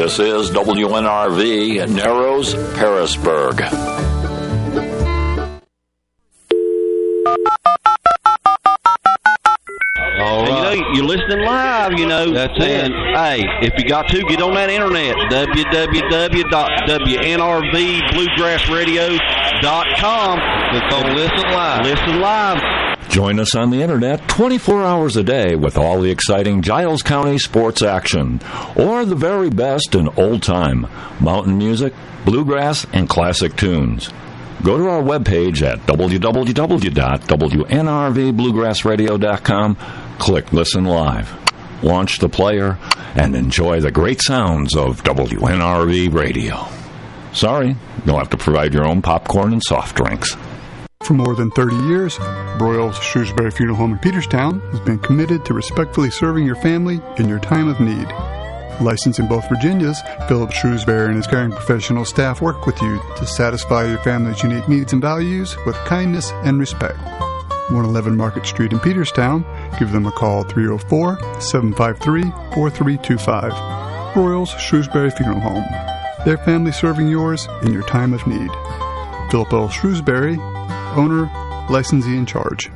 This is WNRV Narrows, Harrisburg. All right. You're listening live, That's it. Hey, if you got to, get on that internet, www.WNRVBluegrassradio.com. Click on Listen Live. Listen live. Join us on the internet 24 hours a day with all the exciting Giles County sports action, or the very best in old-time mountain music, bluegrass, and classic tunes. Go to our webpage at www.WNRVBluegrassradio.com, click Listen Live, launch the player, and enjoy the great sounds of WNRV Radio. Sorry, you'll have to provide your own popcorn and soft drinks. For more than 30 years, Broyles Shrewsbury Funeral Home in Peterstown has been committed to respectfully serving your family in your time of need. Licensed in both Virginias, Philip Shrewsbury and his caring professional staff work with you to satisfy your family's unique needs and values with kindness and respect. 111 Market Street in Peterstown. Give them a call 304-753-4325. Broyles Shrewsbury Funeral Home. Their family serving yours in your time of need. Philip L. Shrewsbury, owner, licensee in charge.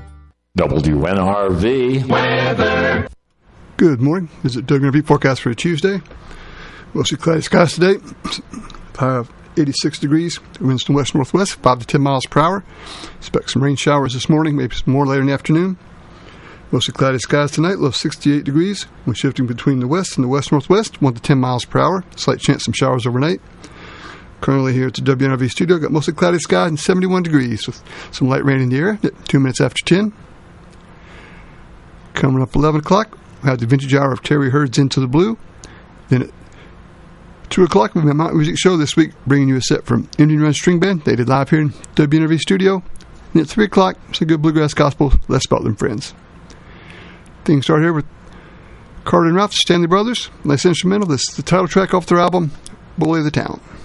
WNRV Weather. Good morning. This is WNRV forecast for Tuesday. Mostly cloudy skies today. High of 86 degrees. Winds from west-northwest, 5 to 10 miles per hour. Expect some rain showers this morning, maybe some more later in the afternoon. Mostly cloudy skies tonight, low of 68 degrees. Wind shifting between the west and the west-northwest, 1 to 10 miles per hour. Slight chance some showers overnight. Currently here at the WNRV studio, got mostly cloudy skies and 71 degrees with some light rain in the air at 2 minutes after 10. Coming up 11 o'clock, we have the vintage hour of Terry Hurd's Into the Blue. Then at 2 o'clock, we have a mountain music show this week, bringing you a set from Indian Run String Band. They did live here in WNRV studio. And at 3 o'clock, it's a good bluegrass gospel, Les Butler and Friends. Things start here with Carter and Ralph, Stanley Brothers. Nice instrumental. This is the title track off their album, Bully of the Town.